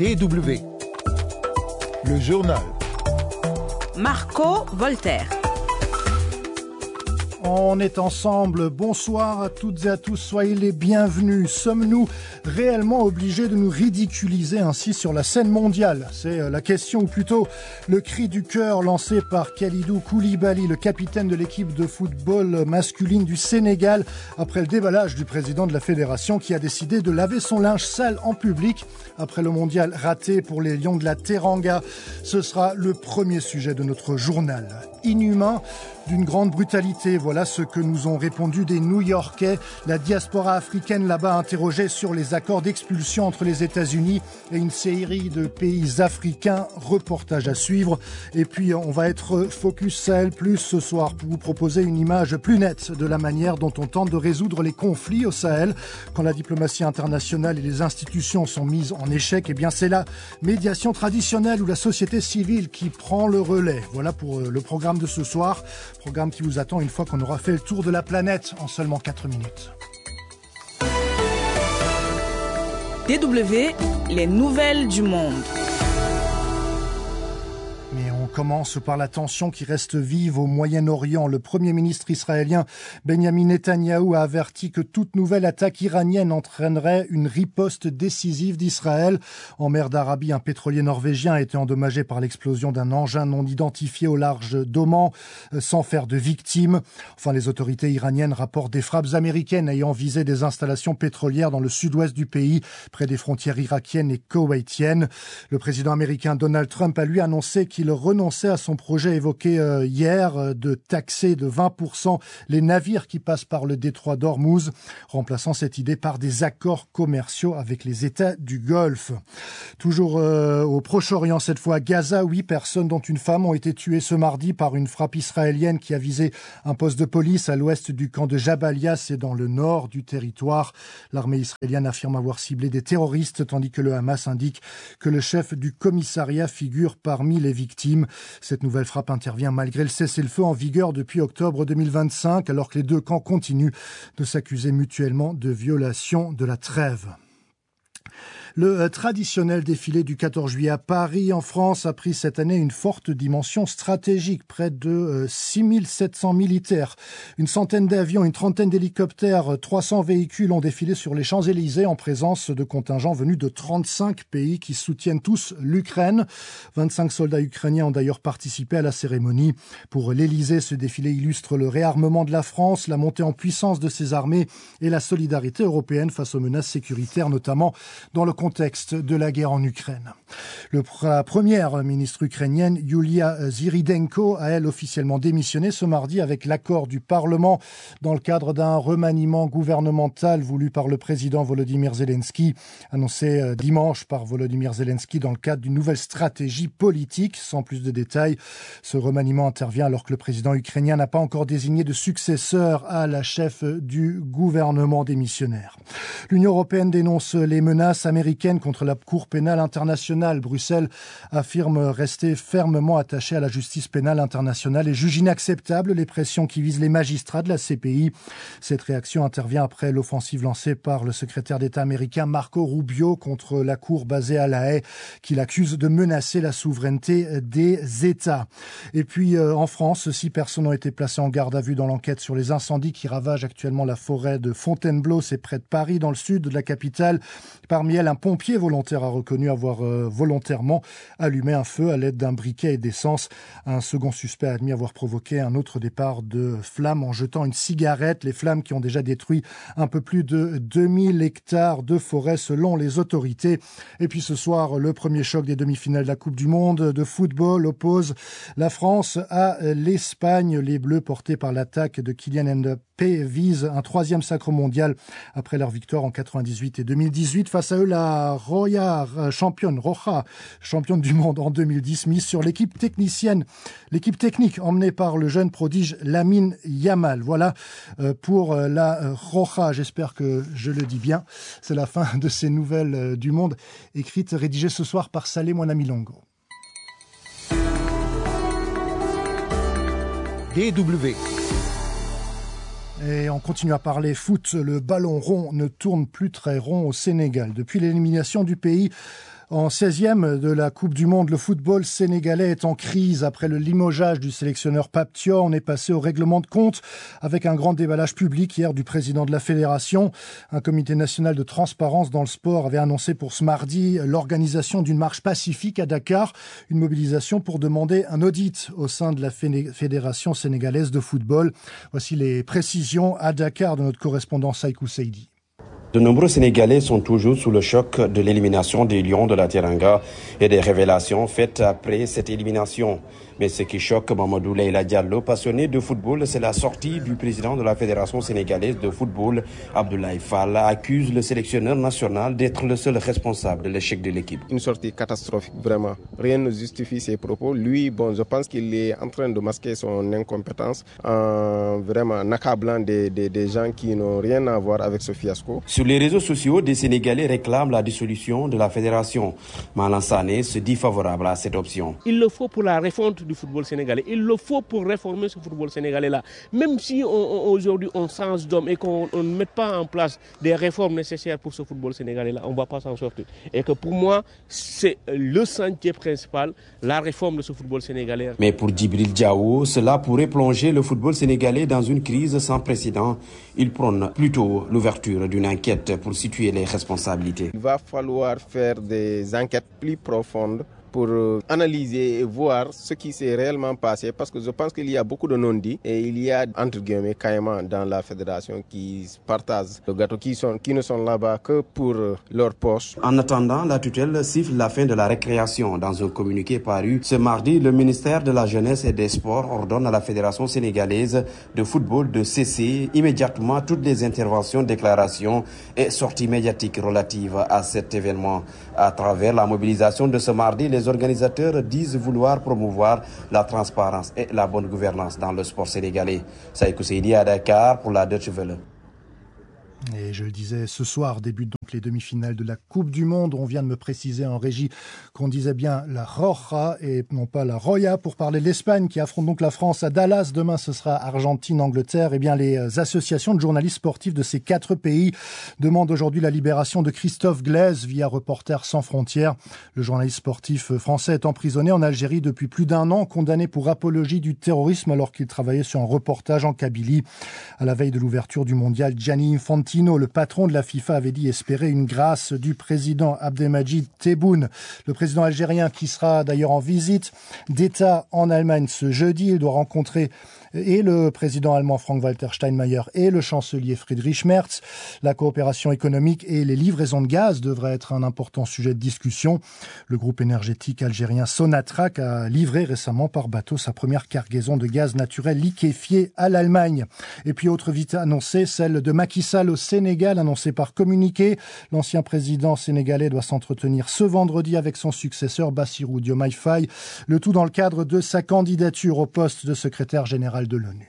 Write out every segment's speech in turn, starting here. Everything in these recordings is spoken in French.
DW. Le journal. Marco Voltaire. On est ensemble. Bonsoir à toutes et à tous. Soyez les bienvenus. Sommes-nous réellement obligés de nous ridiculiser ainsi sur la scène mondiale? C'est la question, ou plutôt le cri du cœur lancé par Kalidou Koulibaly, le capitaine de l'équipe de football masculine du Sénégal, après le déballage du président de la fédération qui a décidé de laver son linge sale en public après le mondial raté pour les Lions de la Teranga. Ce sera le premier sujet de notre journal. Inhumain, d'une grande brutalité, voilà ce que nous ont répondu des New-Yorkais. La diaspora africaine là-bas interrogée sur les accords d'expulsion entre les États-Unis et une série de pays africains. Reportage à suivre. Et puis on va être focus Sahel plus ce soir pour vous proposer une image plus nette de la manière dont on tente de résoudre les conflits au Sahel. Quand la diplomatie internationale et les institutions sont mises en échec, eh bien c'est la médiation traditionnelle ou la société civile qui prend le relais. Voilà pour le programme de ce soir. Programme qui vous attend une fois qu'on aura fait le tour de la planète en seulement 4 minutes. DW, les nouvelles du monde. Mais on commence par la tension qui reste vive au Moyen-Orient. Le Premier ministre israélien Benjamin Netanyahou a averti que toute nouvelle attaque iranienne entraînerait une riposte décisive d'Israël. En mer d'Arabie, un pétrolier norvégien a été endommagé par l'explosion d'un engin non identifié au large d'Oman, sans faire de victimes. Enfin, les autorités iraniennes rapportent des frappes américaines ayant visé des installations pétrolières dans le sud-ouest du pays, près des frontières irakiennes et koweïtiennes. Le président américain Donald Trump a lui annoncé qu'il renonçait à son projet évoqué hier de taxer de 20% les navires qui passent par le détroit d'Ormuz, remplaçant cette idée par des accords commerciaux avec les États du Golfe. Toujours au Proche-Orient, cette fois à Gaza, 8 personnes dont une femme ont été tuées ce mardi par une frappe israélienne qui a visé un poste de police à l'ouest du camp de Jabalia, c'est dans le nord du territoire. L'armée israélienne affirme avoir ciblé des terroristes, tandis que le Hamas indique que le chef du commissariat figure parmi les victimes. Cette nouvelle frappe intervient malgré le cessez-le-feu en vigueur depuis octobre 2025, alors que les deux camps continuent de s'accuser mutuellement de violation de la trêve. Le traditionnel défilé du 14 juillet à Paris, en France, a pris cette année une forte dimension stratégique. Près de 6700 militaires, une centaine d'avions, une trentaine d'hélicoptères, 300 véhicules ont défilé sur les Champs-Élysées en présence de contingents venus de 35 pays qui soutiennent tous l'Ukraine. 25 soldats ukrainiens ont d'ailleurs participé à la cérémonie. Pour l'Élysée, ce défilé illustre le réarmement de la France, la montée en puissance de ses armées et la solidarité européenne face aux menaces sécuritaires, notamment dans le contexte de la guerre en Ukraine. La première ministre ukrainienne, Yulia Zyrydenko, a elle officiellement démissionné ce mardi avec l'accord du Parlement dans le cadre d'un remaniement gouvernemental voulu par le président Volodymyr Zelensky, annoncé dimanche par Volodymyr Zelensky dans le cadre d'une nouvelle stratégie politique. Sans plus de détails, ce remaniement intervient alors que le président ukrainien n'a pas encore désigné de successeur à la chef du gouvernement démissionnaire. L'Union européenne dénonce les menaces américaines contre la Cour pénale internationale. Bruxelles affirme rester fermement attachée à la justice pénale internationale et juge inacceptable les pressions qui visent les magistrats de la CPI. Cette réaction intervient après l'offensive lancée par le secrétaire d'État américain Marco Rubio contre la Cour basée à La Haye, qui l'accuse de menacer la souveraineté des États. Et puis en France, 6 personnes ont été placées en garde à vue dans l'enquête sur les incendies qui ravagent actuellement la forêt de Fontainebleau, c'est près de Paris, dans le sud de la capitale. Parmi elles, un pompier volontaire a reconnu avoir volontairement allumé un feu à l'aide d'un briquet et d'essence. Un second suspect a admis avoir provoqué un autre départ de flammes en jetant une cigarette. Les flammes qui ont déjà détruit un peu plus de 2000 hectares de forêt selon les autorités. Et puis ce soir, le premier choc des demi-finales de la Coupe du Monde de football oppose la France à l'Espagne. Les Bleus, portés par l'attaque de Kylian Mbappé, visent un 3e sacre mondial après leur victoire en 98 et 2018. Face à eux, la Roja, championne du monde en 2010, mise sur l'équipe technique emmenée par le jeune prodige Lamine Yamal. Voilà pour la Roja, j'espère que je le dis bien. C'est la fin de ces nouvelles du monde, écrites, rédigées ce soir par Salé Mwanamilongo. DW. Et on continue à parler foot. Le ballon rond ne tourne plus très rond au Sénégal. Depuis l'élimination du pays En 16e de la Coupe du Monde, le football sénégalais est en crise. Après le limogeage du sélectionneur Pape Thiaw, on est passé au règlement de compte avec un grand déballage public hier du président de la fédération. Un comité national de transparence dans le sport avait annoncé pour ce mardi l'organisation d'une marche pacifique à Dakar, une mobilisation pour demander un audit au sein de la fédération sénégalaise de football. Voici les précisions à Dakar de notre correspondant Saïkou Seydi. De nombreux Sénégalais sont toujours sous le choc de l'élimination des Lions de la Teranga et des révélations faites après cette élimination. Mais ce qui choque Mamadou Leïla Diallo, passionné de football, c'est la sortie du président de la Fédération sénégalaise de football, Abdoulaye Fall, accuse le sélectionneur national d'être le seul responsable de l'échec de l'équipe. Une sortie catastrophique, vraiment. Rien ne justifie ses propos. Lui, je pense qu'il est en train de masquer son incompétence en vraiment accablant des gens qui n'ont rien à voir avec ce fiasco. Sur les réseaux sociaux, des Sénégalais réclament la dissolution de la fédération. Malan Sané se dit favorable à cette option. Il le faut pour la refonte du football sénégalais. Il le faut pour réformer ce football sénégalais-là. Même si aujourd'hui on change d'homme et qu'on ne met pas en place des réformes nécessaires pour ce football sénégalais-là, on ne va pas s'en sortir. Et que pour moi, c'est le chantier principal, la réforme de ce football sénégalais. Mais pour Djibril Diawo, cela pourrait plonger le football sénégalais dans une crise sans précédent. Il prône plutôt l'ouverture d'une enquête pour situer les responsabilités. Il va falloir faire des enquêtes plus profondes pour analyser et voir ce qui s'est réellement passé, parce que je pense qu'il y a beaucoup de non-dits et il y a entre guillemets caïmans dans la fédération qui partagent le gâteau, qui ne sont là-bas que pour leur poche. En attendant, la tutelle siffle la fin de la récréation. Dans un communiqué paru ce mardi, le ministère de la Jeunesse et des Sports ordonne à la Fédération sénégalaise de football de cesser immédiatement toutes les interventions, déclarations et sorties médiatiques relatives à cet événement. À travers la mobilisation de ce mardi, les organisateurs disent vouloir promouvoir la transparence et la bonne gouvernance dans le sport sénégalais. Saïkou Seydi à Dakar pour la Deutsche Welle. Et je le disais, ce soir débutent donc les demi-finales de la Coupe du Monde. On vient de me préciser en régie qu'on disait bien la Roja et non pas la Roya pour parler de l'Espagne qui affronte donc la France à Dallas. Demain, ce sera Argentine-Angleterre. Eh bien, les associations de journalistes sportifs de ces 4 pays demandent aujourd'hui la libération de Christophe Glaise via Reporters sans frontières. Le journaliste sportif français est emprisonné en Algérie depuis plus d'1 an, condamné pour apologie du terrorisme alors qu'il travaillait sur un reportage en Kabylie. À la veille de l'ouverture du mondial, Gianni Infantino, le patron de la FIFA, avait dit espérer une grâce du président Abdelmadjid Tebboune. Le président algérien qui sera d'ailleurs en visite d'État en Allemagne ce jeudi. Il doit rencontrer et le président allemand Frank-Walter Steinmeier et le chancelier Friedrich Merz. La coopération économique et les livraisons de gaz devraient être un important sujet de discussion. Le groupe énergétique algérien Sonatrach a livré récemment par bateau sa première cargaison de gaz naturel liquéfié à l'Allemagne. Et puis autre vite annoncée, celle de Macky Sall au Sénégal, annoncée par communiqué. L'ancien président sénégalais doit s'entretenir ce vendredi avec son successeur Bassirou Diomaye Faye. Le tout dans le cadre de sa candidature au poste de secrétaire général de l'ONU.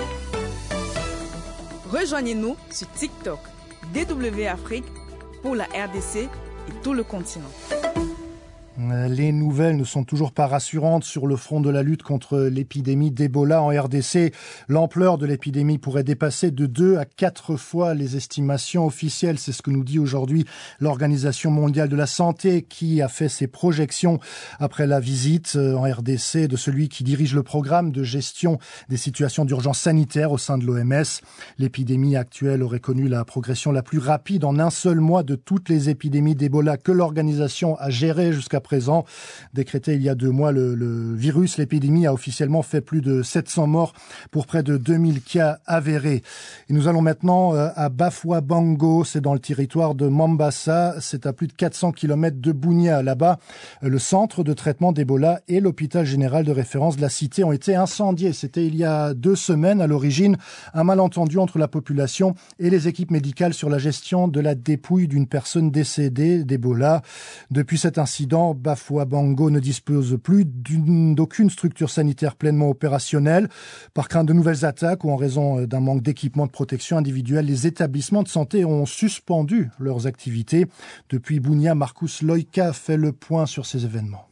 Rejoignez-nous sur TikTok, DW Afrique, pour la RDC et tout le continent. Les nouvelles ne sont toujours pas rassurantes sur le front de la lutte contre l'épidémie d'Ebola en RDC. L'ampleur de l'épidémie pourrait dépasser de 2 à 4 fois les estimations officielles. C'est ce que nous dit aujourd'hui l'Organisation mondiale de la santé qui a fait ses projections après la visite en RDC de celui qui dirige le programme de gestion des situations d'urgence sanitaire au sein de l'OMS. L'épidémie actuelle aurait connu la progression la plus rapide en un seul mois de toutes les épidémies d'Ebola que l'organisation a gérées jusqu'à présent. Décrété il y a 2 mois, le virus, l'épidémie a officiellement fait plus de 700 morts pour près de 2000 cas avérés. Et nous allons maintenant à Bafouabango, c'est dans le territoire de Mombasa, c'est à plus de 400 km de Bunia. Là-bas, le centre de traitement d'Ebola et l'hôpital général de référence de la cité ont été incendiés. C'était il y a 2 semaines à l'origine, un malentendu entre la population et les équipes médicales sur la gestion de la dépouille d'une personne décédée d'Ebola. Depuis cet incident, Bafouabango ne dispose plus d'aucune structure sanitaire pleinement opérationnelle. Par crainte de nouvelles attaques ou en raison d'un manque d'équipement de protection individuelle, les établissements de santé ont suspendu leurs activités. Depuis Bunia, Marcus Loïka fait le point sur ces événements.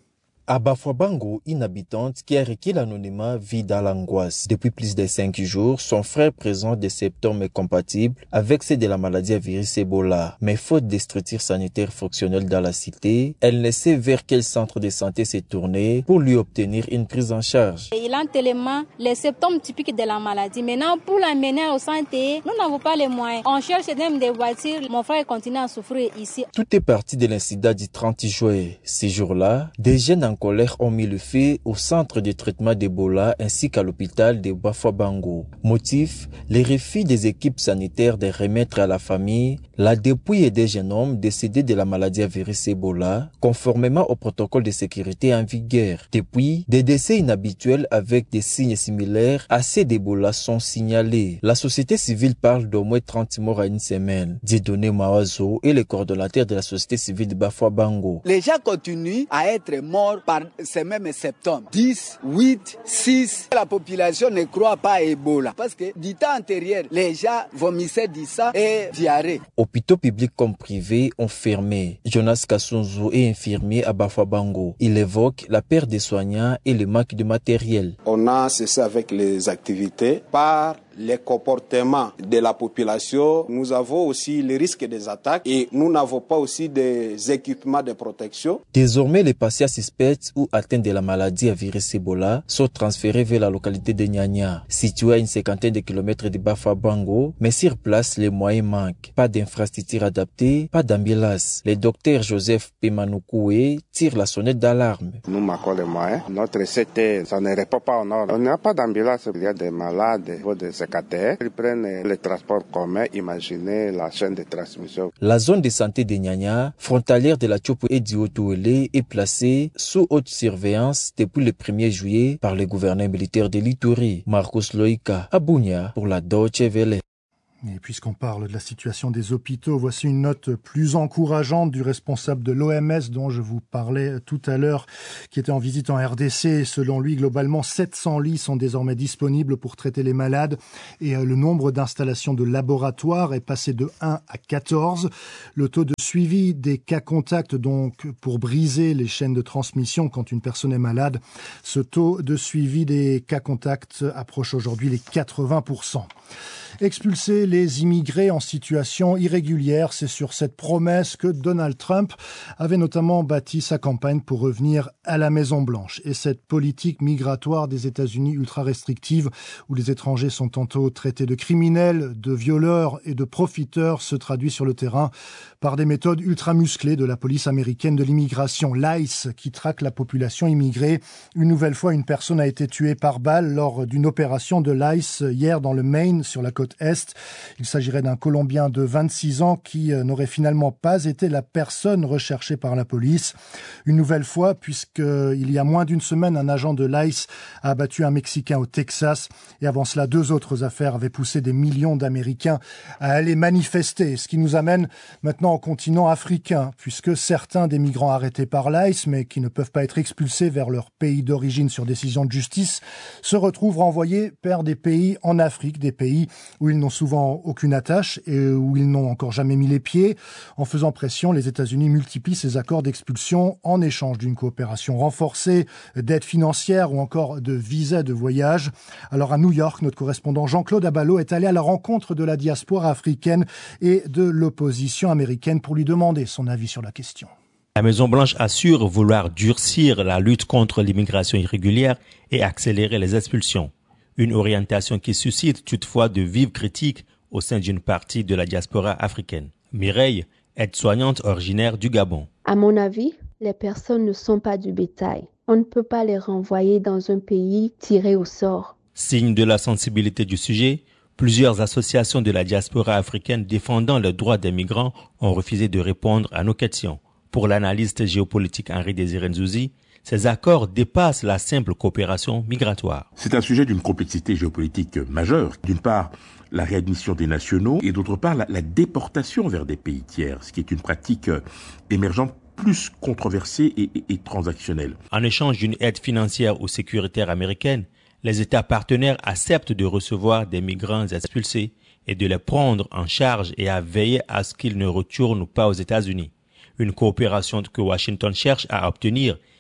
À Bafouabango, une habitante qui a requis l'anonymat vit dans l'angoisse. Depuis plus de 5 jours, son frère présente des symptômes compatibles avec ceux de la maladie à virus Ebola. Mais faute de structures sanitaires fonctionnelles dans la cité, elle ne sait vers quel centre de santé se tourner pour lui obtenir une prise en charge. Il a tellement les symptômes typiques de la maladie. Maintenant, pour l'amener au santé, nous n'avons pas les moyens. On cherche même des voitures. Mon frère continue à souffrir ici. Tout est parti de l'incident du 30 juillet. Ces jours-là, des jeunes en colère ont mis le feu au centre de traitement d'Ebola ainsi qu'à l'hôpital de Bafouabango. Motif, les refus des équipes sanitaires de remettre à la famille la dépouille des jeunes hommes décédés de la maladie à virus Ebola, conformément au protocole de sécurité en vigueur. Depuis, des décès inhabituels avec des signes similaires à ceux d'Ebola sont signalés. La société civile parle d'au moins 30 morts à une semaine. Dieudonné Mawazo est le coordonnateur de la société civile de Bafouabango. Les gens continuent à être morts par ces mêmes symptômes. 10, 8, 6. La population ne croit pas à Ebola parce que du temps antérieur, les gens vomissaient du sang et diarrhée. Hôpitaux publics comme privés ont fermé. Jonas Kasunzu est infirmier à Bafouabango. Il évoque la perte des soignants et le manque de matériel. On a cessé avec les activités par les comportements de la population. Nous avons aussi les risques des attaques et nous n'avons pas aussi des équipements de protection. Désormais, les patients suspects ou atteints de la maladie à virus Ebola sont transférés vers la localité de Nyanya, située à une 50aine de kilomètres de Bafouabango, mais sur place, les moyens manquent. Pas d'infrastructure adaptée, pas d'ambulance. Le docteur Joseph Pemanoukoue tire la sonnette d'alarme. Nous manquons les moyens. Notre CT, ça ne répond pas au ordre. On n'a pas d'ambulance. Il y a des malades, des secrétaires. Ils prennent les transports communs. Imaginez la chaîne de transmission. La zone de santé de Nyanya, frontalière de la Tchopo et du Haut-Ouélé, est placée sous haute surveillance depuis le 1er juillet par le gouverneur militaire de l'Ituri, Marcus Loïka, à Bunia, pour la Deutsche Welle. Et puisqu'on parle de la situation des hôpitaux, voici une note plus encourageante du responsable de l'OMS dont je vous parlais tout à l'heure, qui était en visite en RDC. Selon lui, globalement, 700 lits sont désormais disponibles pour traiter les malades et le nombre d'installations de laboratoires est passé de 1 à 14. Le taux de suivi des cas contacts, donc pour briser les chaînes de transmission quand une personne est malade, ce taux de suivi des cas contacts approche aujourd'hui les 80%. Expulser les immigrés en situation irrégulière, c'est sur cette promesse que Donald Trump avait notamment bâti sa campagne pour revenir à la Maison-Blanche. Et cette politique migratoire des États-Unis ultra restrictive, où les étrangers sont tantôt traités de criminels, de violeurs et de profiteurs, se traduit sur le terrain par des méthodes ultra musclées de la police américaine de l'immigration, l'ICE, qui traque la population immigrée. Une nouvelle fois, une personne a été tuée par balle lors d'une opération de l'ICE hier dans le Maine, sur la côte Est. Il s'agirait d'un Colombien de 26 ans qui n'aurait finalement pas été la personne recherchée par la police. Une nouvelle fois, puisqu'il y a moins d'une semaine, un agent de l'ICE a abattu un Mexicain au Texas. Et avant cela, 2 autres affaires avaient poussé des millions d'Américains à aller manifester. Ce qui nous amène maintenant au continent africain, puisque certains des migrants arrêtés par l'ICE, mais qui ne peuvent pas être expulsés vers leur pays d'origine sur décision de justice, se retrouvent renvoyés vers des pays en Afrique, des pays où ils n'ont souvent aucune attache et où ils n'ont encore jamais mis les pieds. En faisant pression, les États-Unis multiplient ces accords d'expulsion en échange d'une coopération renforcée, d'aide financière ou encore de visas de voyage. Alors à New York, notre correspondant Jean-Claude Abalo est allé à la rencontre de la diaspora africaine et de l'opposition américaine pour lui demander son avis sur la question. La Maison-Blanche assure vouloir durcir la lutte contre l'immigration irrégulière et accélérer les expulsions. Une orientation qui suscite toutefois de vives critiques au sein d'une partie de la diaspora africaine. Mireille, aide-soignante originaire du Gabon. À mon avis, les personnes ne sont pas du bétail. On ne peut pas les renvoyer dans un pays tiré au sort. Signe de la sensibilité du sujet, plusieurs associations de la diaspora africaine défendant les droits des migrants ont refusé de répondre à nos questions. Pour l'analyste géopolitique Henri-Désiré Nzouzi, ces accords dépassent la simple coopération migratoire. C'est un sujet d'une complexité géopolitique majeure. D'une part, la réadmission des nationaux et d'autre part, la déportation vers des pays tiers, ce qui est une pratique émergente plus controversée et transactionnelle. En échange d'une aide financière ou sécuritaire américaine, les États partenaires acceptent de recevoir des migrants expulsés et de les prendre en charge et à veiller à ce qu'ils ne retournent pas aux États-Unis. Une coopération que Washington cherche à obtenir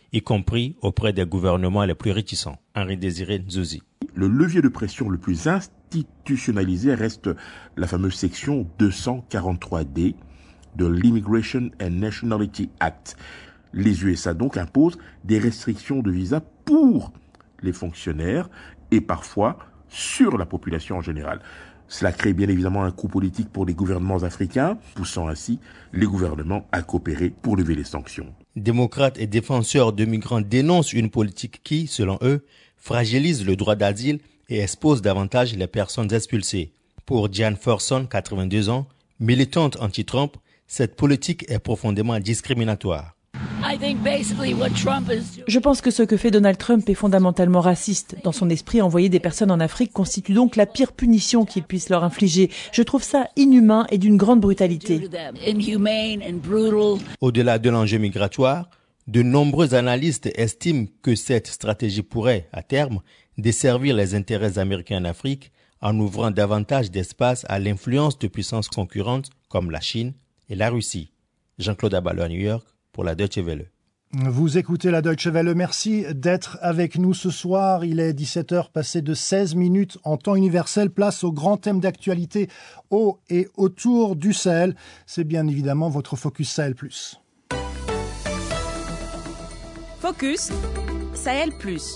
y compris auprès des gouvernements les plus réticents. Henri-Désiré Nzouzi. Le levier de pression le plus institutionnalisé reste la fameuse section 243D de l'Immigration and Nationality Act. Les USA donc imposent des restrictions de visa pour les fonctionnaires et parfois sur la population en général. Cela crée bien évidemment un coût politique pour les gouvernements africains, poussant ainsi les gouvernements à coopérer pour lever les sanctions. Démocrates et défenseurs de migrants dénoncent une politique qui, selon eux, fragilise le droit d'asile et expose davantage les personnes expulsées. Pour Diane Forson, 82 ans, militante anti-Trump, cette politique est profondément discriminatoire. Je pense que ce que fait Donald Trump est fondamentalement raciste. Dans son esprit, envoyer des personnes en Afrique constitue donc la pire punition qu'il puisse leur infliger. Je trouve ça inhumain et d'une grande brutalité. Au-delà de l'enjeu migratoire, de nombreux analystes estiment que cette stratégie pourrait, à terme, desservir les intérêts américains en Afrique en ouvrant davantage d'espace à l'influence de puissances concurrentes comme la Chine et la Russie. Jean-Claude Abalo à New York pour la Deutsche Welle. Vous écoutez la Deutsche Welle. Merci d'être avec nous ce soir. Il est 17h passé de 16 minutes en temps universel. Place au grand thème d'actualité au et autour du Sahel. C'est bien évidemment votre Focus Sahel+. Focus Sahel+.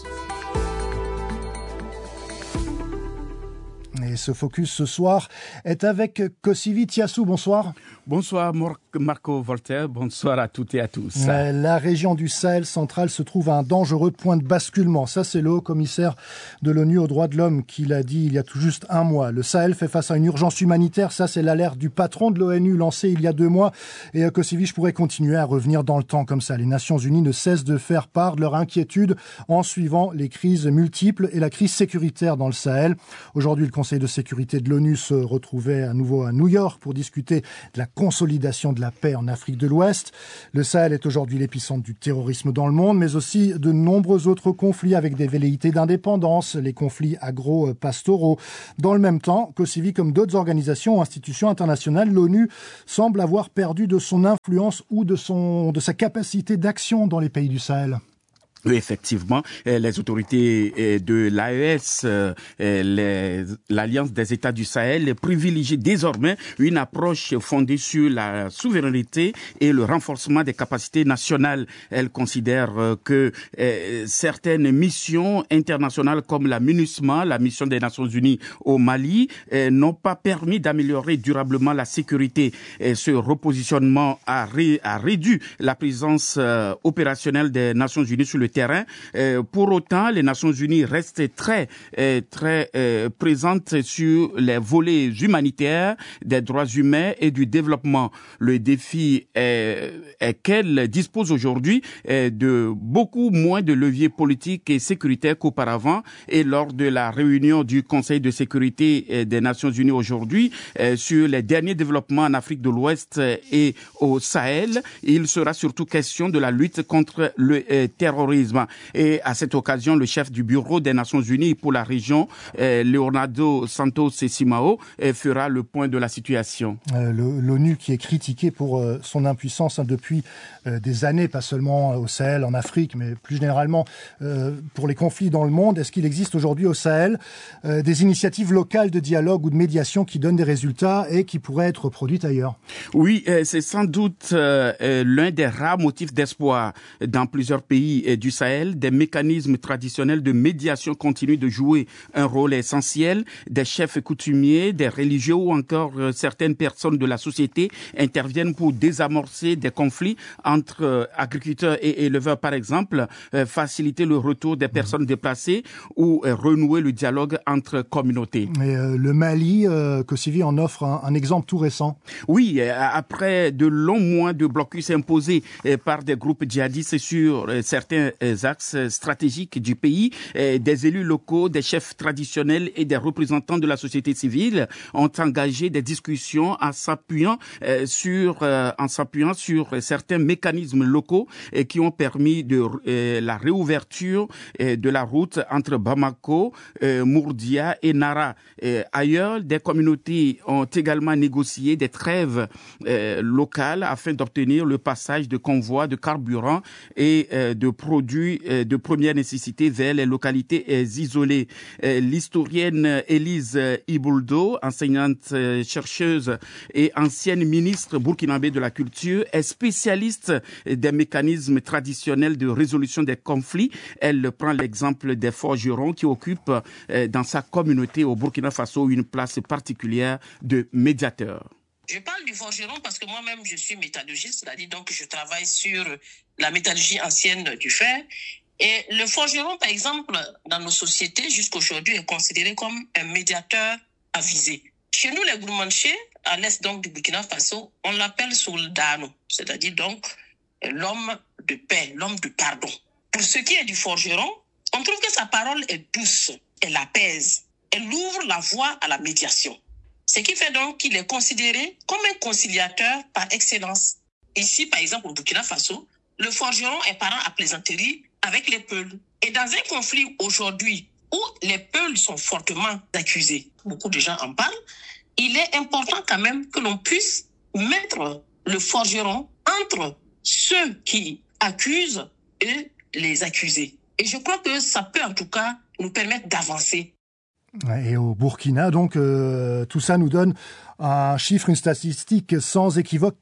Et ce focus ce soir est avec Kosivi Tiassou. Bonsoir. Bonsoir Marco Voltaire, bonsoir à toutes et à tous. La région du Sahel central se trouve à un dangereux point de basculement. Ça, c'est le haut-commissaire de l'ONU aux droits de l'homme qui l'a dit il y a tout juste un mois. Le Sahel fait face à une urgence humanitaire. Ça, c'est l'alerte du patron de l'ONU lancée il y a 2 mois. Et Kosivi, je pourrais continuer à revenir dans le temps comme ça. Les Nations Unies ne cessent de faire part de leur inquiétude en suivant les crises multiples et la crise sécuritaire dans le Sahel. Aujourd'hui, le Conseil de sécurité de l'ONU se retrouvait à nouveau à New York pour discuter de la consolidation de la paix en Afrique de l'Ouest. Le Sahel est aujourd'hui l'épicentre du terrorisme dans le monde, mais aussi de nombreux autres conflits avec des velléités d'indépendance, les conflits agro-pastoraux. Dans le même temps, Kosivi, comme d'autres organisations ou institutions internationales, l'ONU semble avoir perdu de son influence ou de sa capacité d'action dans les pays du Sahel. Oui, effectivement, les autorités de l'AES, l'Alliance des États du Sahel, privilégient désormais une approche fondée sur la souveraineté et le renforcement des capacités nationales. Elles considèrent que certaines missions internationales comme la MINUSMA, la mission des Nations Unies au Mali, n'ont pas permis d'améliorer durablement la sécurité. Ce repositionnement a réduit la présence opérationnelle des Nations Unies sur le terrain. Pour autant, les Nations Unies restent très présentes sur les volets humanitaires, des droits humains et du développement. Le défi est qu'elle dispose aujourd'hui de beaucoup moins de leviers politiques et sécuritaires qu'auparavant. Et lors de la réunion du Conseil de sécurité des Nations Unies aujourd'hui sur les derniers développements en Afrique de l'Ouest et au Sahel, il sera surtout question de la lutte contre le terrorisme. Et à cette occasion, le chef du bureau des Nations Unies pour la région, Leonardo Santos Simao, fera le point de la situation. L'ONU qui est critiquée pour son impuissance depuis des années, pas seulement au Sahel, en Afrique, mais plus généralement pour les conflits dans le monde. Est-ce qu'il existe aujourd'hui au Sahel des initiatives locales de dialogue ou de médiation qui donnent des résultats et qui pourraient être produites ailleurs? Oui, c'est sans doute l'un des rares motifs d'espoir dans plusieurs pays du Sahel. Des mécanismes traditionnels de médiation continuent de jouer un rôle essentiel. Des chefs coutumiers, des religieux ou encore certaines personnes de la société interviennent pour désamorcer des conflits entre agriculteurs et éleveurs, par exemple, faciliter le retour des personnes déplacées ou renouer le dialogue entre communautés. Mais le Mali, Kosivi en offre un exemple tout récent. Oui, après de longs mois de blocus imposés par des groupes djihadistes sur certains axes stratégiques du pays, des élus locaux, des chefs traditionnels et des représentants de la société civile ont engagé des discussions en s'appuyant sur certains mécanismes locaux qui ont permis la réouverture de la route entre Bamako, Mourdia et Nara. Ailleurs, des communautés ont également négocié des trêves locales afin d'obtenir le passage de convois de carburant et de produits produits de première nécessité vers les localités isolées. L'historienne Élise Ibouldo, enseignante, chercheuse et ancienne ministre burkinabé de la culture, est spécialiste des mécanismes traditionnels de résolution des conflits. Elle prend l'exemple des forgerons qui occupent dans sa communauté au Burkina Faso une place particulière de médiateur. Je parle du forgeron parce que moi-même je suis métallurgiste, c'est-à-dire donc je travaille sur la métallurgie ancienne du fer. Et le forgeron, par exemple, dans nos sociétés jusqu'aujourd'hui est considéré comme un médiateur avisé. Chez nous, les Gourmanchés, à l'est donc du Burkina Faso, on l'appelle Soldano, c'est-à-dire donc l'homme de paix, l'homme de pardon. Pour ce qui est du forgeron, on trouve que sa parole est douce, elle apaise, elle ouvre la voie à la médiation. Ce qui fait donc qu'il est considéré comme un conciliateur par excellence. Ici, par exemple, au Burkina Faso, le forgeron est parent à plaisanterie avec les Peuls. Et dans un conflit aujourd'hui où les Peuls sont fortement accusés, beaucoup de gens en parlent, il est important quand même que l'on puisse mettre le forgeron entre ceux qui accusent et les accusés. Et je crois que ça peut en tout cas nous permettre d'avancer. Et au Burkina, donc, tout ça nous donne un chiffre, une statistique sans équivoque.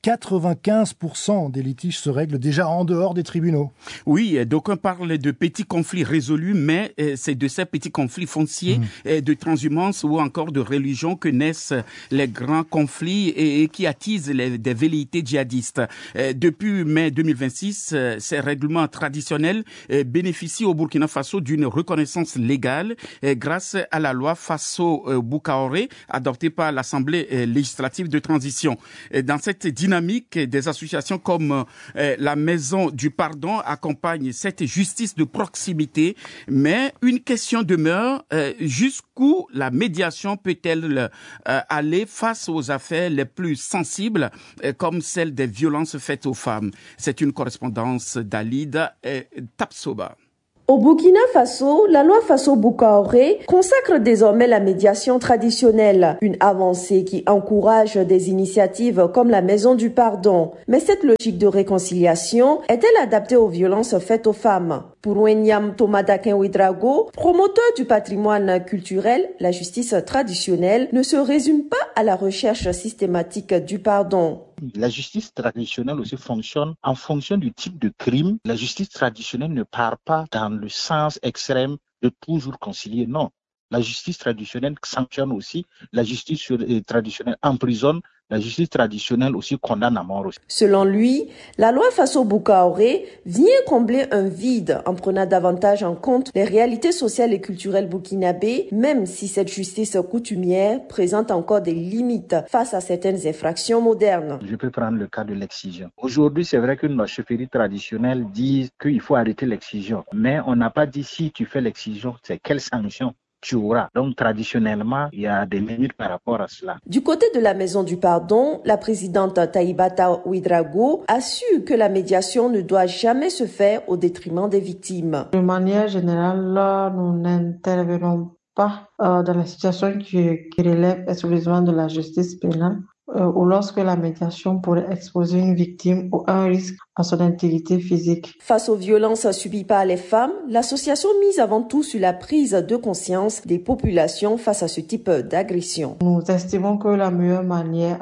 95% des litiges se règlent déjà en dehors des tribunaux. Oui, d'aucuns parlent de petits conflits résolus, mais c'est de ces petits conflits fonciers, de transhumance ou encore de religion que naissent les grands conflits et qui attisent des velléités djihadistes. Depuis mai 2026, ces règlements traditionnels bénéficient au Burkina Faso d'une reconnaissance légale grâce à la loi Faso-Boukaoré adoptée par l'Assemblée législative de transition. Et dans cette dynamique, des associations comme la Maison du Pardon accompagnent cette justice de proximité, mais une question demeure, jusqu'où la médiation peut-elle aller face aux affaires les plus sensibles, comme celle des violences faites aux femmes? C'est une correspondance d'Alida Tapsoba. Au Burkina Faso, la loi Faso-Boukaoré consacre désormais la médiation traditionnelle, une avancée qui encourage des initiatives comme la Maison du Pardon. Mais cette logique de réconciliation est-elle adaptée aux violences faites aux femmes? Pour Wenyam Tomadakin Ouedraogo, promoteur du patrimoine culturel, la justice traditionnelle ne se résume pas à la recherche systématique du pardon. La justice traditionnelle aussi fonctionne en fonction du type de crime. La justice traditionnelle ne part pas dans le sens extrême de toujours concilier. Non. La justice traditionnelle sanctionne aussi. La justice traditionnelle emprisonne. La justice traditionnelle aussi condamne à mort aussi. Selon lui, la loi Faso-Boukaoré vient combler un vide en prenant davantage en compte les réalités sociales et culturelles burkinabées, même si cette justice coutumière présente encore des limites face à certaines infractions modernes. Je peux prendre le cas de l'excision. Aujourd'hui, c'est vrai que nos chefferies traditionnelles disent qu'il faut arrêter l'excision, mais on n'a pas dit si tu fais l'excision, c'est quelle sanction tu auras. Donc, traditionnellement, il y a des limites par rapport à cela. Du côté de la Maison du Pardon, la présidente Taïbata Ouedraogo assure que la médiation ne doit jamais se faire au détriment des victimes. De manière générale, nous n'intervenons pas dans la situation qui relève exclusivement de la justice pénale ou lorsque la médiation pourrait exposer une victime à un risque à son intégrité physique. Face aux violences subies par les femmes, l'association mise avant tout sur la prise de conscience des populations face à ce type d'agression. Nous estimons que la meilleure manière,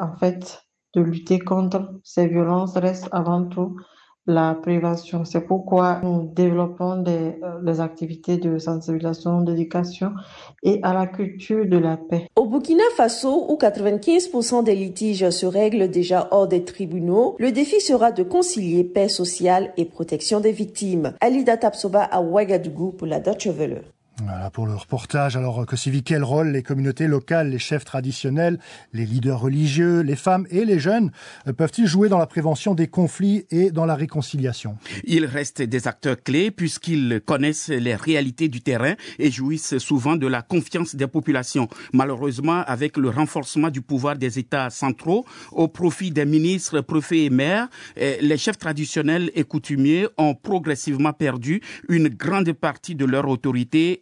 de lutter contre ces violences reste avant tout la prévention. C'est pourquoi nous développons des activités de sensibilisation, d'éducation et à la culture de la paix. Au Burkina Faso, où 95% des litiges se règlent déjà hors des tribunaux, le défi sera de concilier paix sociale et protection des victimes. Alida Tapsoba à Ouagadougou pour la Deutsche Welle. Voilà pour le reportage. Alors, Kosivi, quel rôle les communautés locales, les chefs traditionnels, les leaders religieux, les femmes et les jeunes peuvent-ils jouer dans la prévention des conflits et dans la réconciliation? Ils restent des acteurs clés puisqu'ils connaissent les réalités du terrain et jouissent souvent de la confiance des populations. Malheureusement, avec le renforcement du pouvoir des États centraux au profit des ministres, préfets et maires, les chefs traditionnels et coutumiers ont progressivement perdu une grande partie de leur autorité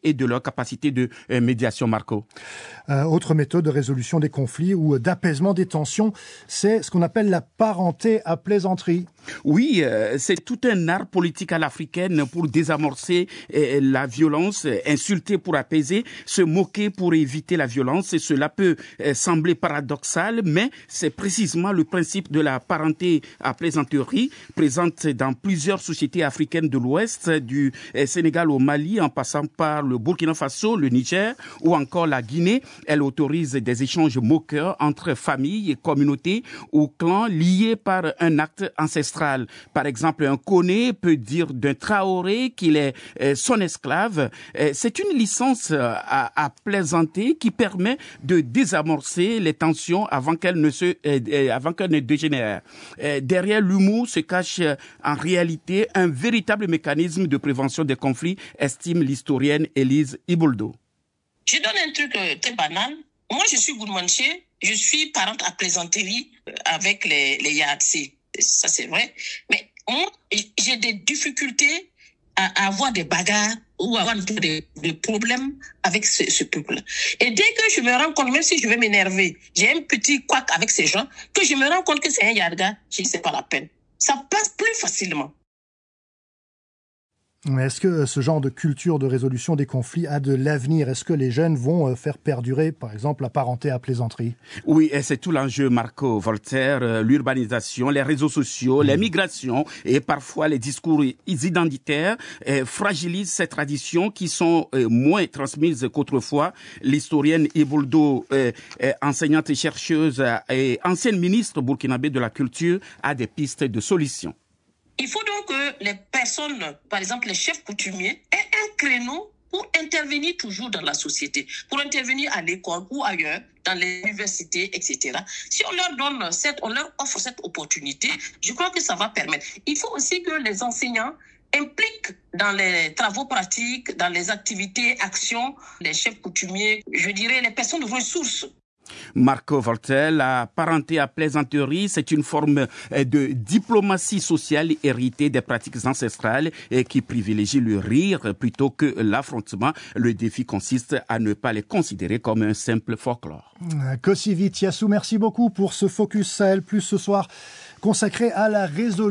et de leur capacité de médiation, Marco. Autre méthode de résolution des conflits ou d'apaisement des tensions, c'est ce qu'on appelle la parenté à plaisanterie. Oui, c'est tout un art politique à l'africaine pour désamorcer la violence, insulter pour apaiser, se moquer pour éviter la violence. Et cela peut sembler paradoxal, mais c'est précisément le principe de la parenté à plaisanterie, présente dans plusieurs sociétés africaines de l'Ouest, du Sénégal au Mali, en passant par le Burkina Faso, le Niger ou encore la Guinée. Elle autorise des échanges moqueurs entre familles, communautés ou clans liés par un acte ancestral. Par exemple, un Koné peut dire d'un Traoré qu'il est son esclave. C'est une licence à plaisanter qui permet de désamorcer les tensions avant qu'elles ne dégénèrent. Derrière l'humour se cache en réalité un véritable mécanisme de prévention des conflits, estime l'historienne Élise Iboldo. Je donne un truc très banal. Moi, je suis gourmandier, je suis parente à plaisanterie avec les Yahatse. Ça, c'est vrai. Mais moi, j'ai des difficultés à avoir des bagarres ou à avoir des problèmes avec ce peuple. Et dès que je me rends compte, même si je vais m'énerver, j'ai un petit couac avec ces gens, que je me rends compte que c'est un Yarga, je ne sais pas la peine. Ça passe plus facilement. Mais est-ce que ce genre de culture de résolution des conflits a de l'avenir? Est-ce que les jeunes vont faire perdurer, par exemple, la parenté à plaisanterie? Oui, et c'est tout l'enjeu, Marco Voltaire, l'urbanisation, les réseaux sociaux, les migrations et parfois les discours identitaires fragilisent ces traditions qui sont moins transmises qu'autrefois. L'historienne Iboldo, enseignante et chercheuse et ancienne ministre burkinabé de la Culture, a des pistes de solutions. Il faut donc que les personnes, par exemple les chefs coutumiers, aient un créneau pour intervenir toujours dans la société, pour intervenir à l'école ou ailleurs, dans les universités, etc. Si on leur offre cette opportunité, je crois que ça va permettre. Il faut aussi que les enseignants impliquent dans les travaux pratiques, dans les activités, actions, les chefs coutumiers, je dirais les personnes ressources. Marco Voltaire, la parenté à plaisanterie, c'est une forme de diplomatie sociale héritée des pratiques ancestrales et qui privilégie le rire plutôt que l'affrontement. Le défi consiste à ne pas les considérer comme un simple folklore. Kossy Vitiassou, merci beaucoup pour ce Focus Sahel Plus ce soir consacré à la résolution